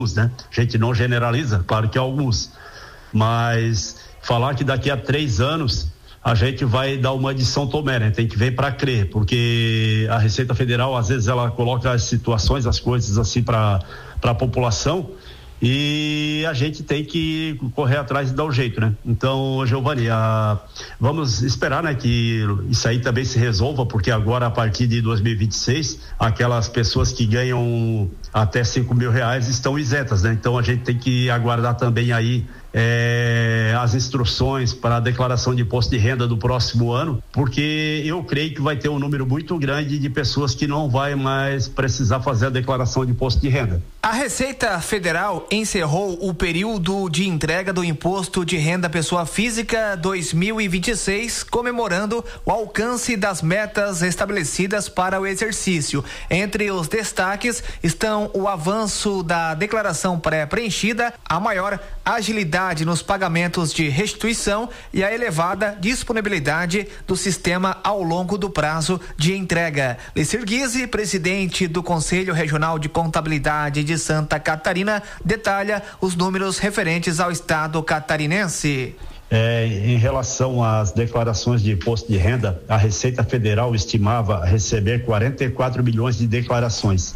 né? A gente não generaliza, claro que alguns, mas falar que daqui a 3 anos a gente vai dar uma de São Tomé, né? Tem que ver para crer, porque a Receita Federal às vezes ela coloca as situações, as coisas assim para a população, e a gente tem que correr atrás e dar um jeito, né? Então, Giovanni, vamos esperar, né, que isso aí também se resolva, porque agora, a partir de 2026, aquelas pessoas que ganham até R$5.000 estão isentas, né? Então, a gente tem que aguardar também aí as instruções para a declaração de imposto de renda do próximo ano, porque eu creio que vai ter um número muito grande de pessoas que não vai mais precisar fazer a declaração de imposto de renda. A Receita Federal encerrou o período de entrega do Imposto de Renda Pessoa Física 2026, comemorando o alcance das metas estabelecidas para o exercício. Entre os destaques estão o avanço da declaração pré-preenchida, a maior agilidade nos pagamentos de restituição e a elevada disponibilidade do sistema ao longo do prazo de entrega. Licir Guise, presidente do Conselho Regional de Contabilidade de Santa Catarina, detalha os números referentes ao estado catarinense. Em relação às declarações de imposto de renda, a Receita Federal estimava receber 44 milhões de declarações.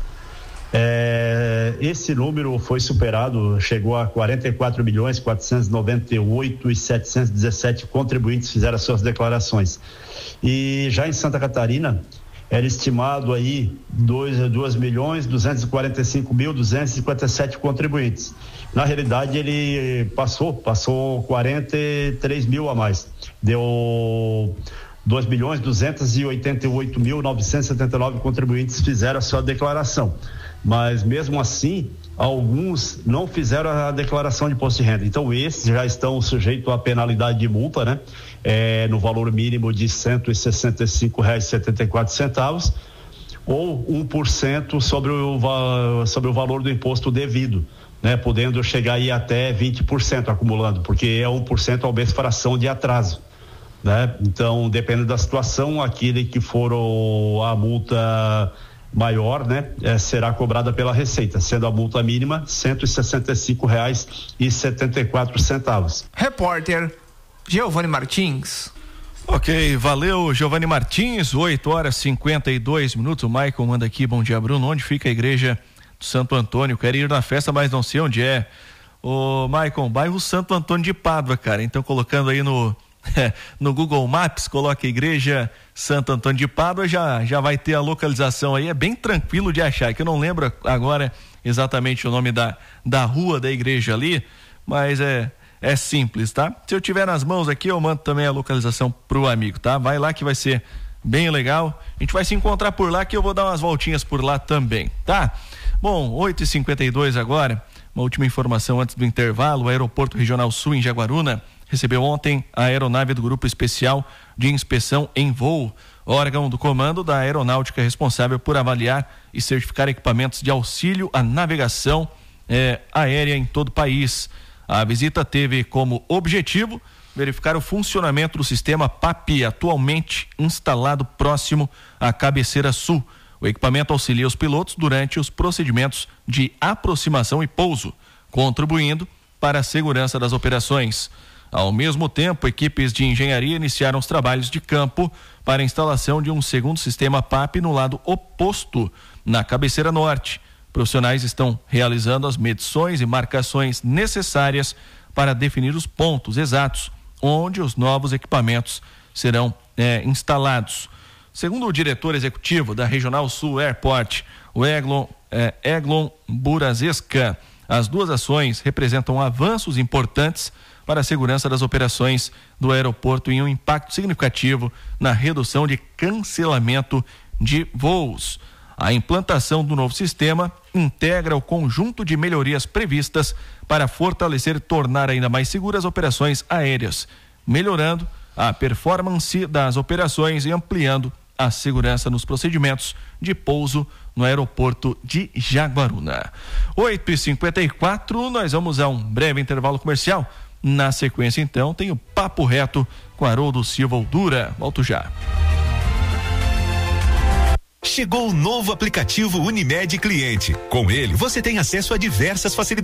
Esse número foi superado, chegou a 44.498.717 contribuintes fizeram as suas declarações. E já em Santa Catarina, era estimado aí 2.245.257 contribuintes. Na realidade, ele passou 43 mil a mais. Deu 2.288.979 contribuintes fizeram a sua declaração. Mas mesmo assim, alguns não fizeram a declaração de imposto de renda. Então, esses já estão sujeitos à penalidade de multa, né? No valor mínimo de R$165,74 ou 1% sobre o valor do imposto devido, né? Podendo chegar aí até 20% acumulando, porque é 1% ao mês fração de atraso, né? Então, dependendo da situação, aquele que for a multa maior, né, será cobrada pela Receita, sendo a multa mínima R$165,74. Repórter Giovanni Martins. Ok, valeu, Giovanni Martins. 8h52. O Maicon manda aqui: bom dia, Bruno. Onde fica a igreja do Santo Antônio? Quero ir na festa, mas não sei onde é. Ô, Maicon, bairro Santo Antônio de Pádua, cara. Então, colocando aí no Google Maps, coloca igreja Santo Antônio de Pádua, já vai ter a localização aí. É bem tranquilo de achar, que eu não lembro agora exatamente o nome da rua da igreja ali, mas é simples, tá? Se eu tiver nas mãos aqui, eu mando também a localização pro amigo, tá? Vai lá que vai ser bem legal. A gente vai se encontrar por lá, que eu vou dar umas voltinhas por lá também, tá? Bom, 8h52 agora. Uma última informação antes do intervalo: o Aeroporto Regional Sul, em Jaguaruna, recebeu ontem a aeronave do Grupo Especial de Inspeção em Voo, órgão do comando da aeronáutica responsável por avaliar e certificar equipamentos de auxílio à navegação aérea em todo o país. A visita teve como objetivo verificar o funcionamento do sistema PAP, atualmente instalado próximo à cabeceira sul. O equipamento auxilia os pilotos durante os procedimentos de aproximação e pouso, contribuindo para a segurança das operações. Ao mesmo tempo, equipes de engenharia iniciaram os trabalhos de campo para a instalação de um segundo sistema PAP no lado oposto, na cabeceira norte. Profissionais estão realizando as medições e marcações necessárias para definir os pontos exatos onde os novos equipamentos serão instalados. Segundo o diretor executivo da Regional Sul Airport, o Eglon Burazesca, as duas ações representam avanços importantes para a segurança das operações do aeroporto e um impacto significativo na redução de cancelamento de voos. A implantação do novo sistema integra o conjunto de melhorias previstas para fortalecer e tornar ainda mais seguras as operações aéreas, melhorando a performance das operações e ampliando a segurança nos procedimentos de pouso no aeroporto de Jaguaruna. 8h54, nós vamos a um breve intervalo comercial. Na sequência, então, tem o Papo Reto com Haroldo Silva Oldura. Volto já. Chegou o novo aplicativo Unimed Cliente. Com ele, você tem acesso a diversas facilidades